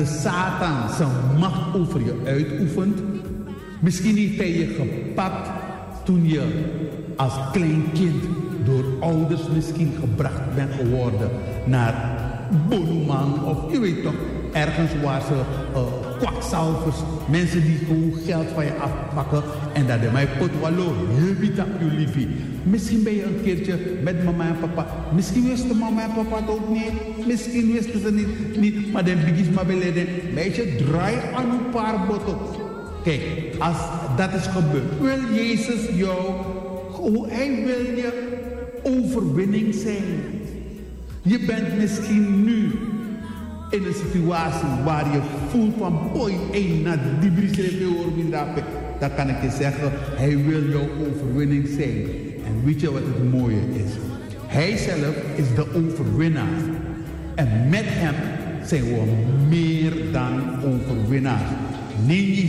Satan zijn macht over je uitoefent. Misschien heeft hij je gepakt toen je als klein kind door ouders misschien gebracht bent geworden naar Bonuman of je weet toch, ergens waar ze kwakzalvers, mensen die gewoon geld van je afpakken en dat de mij potwalo, je biedt op je liefie. Misschien ben je een keertje met mama en papa. Misschien wisten mama en papa het ook niet. Misschien wisten ze niet. Maar dan begis maar beleden. Meisje, draai aan een paar botten. Kijk, als dat is gebeurd, wil Jezus jou, hij wil je overwinning zijn. Je bent misschien nu in een situatie waar je voelt van boy, na die dan kan ik je zeggen, hij wil jouw overwinning zijn. En weet je wat het mooie is? Hij zelf is de overwinnaar. En met hem zijn we meer dan overwinnaars. Neem je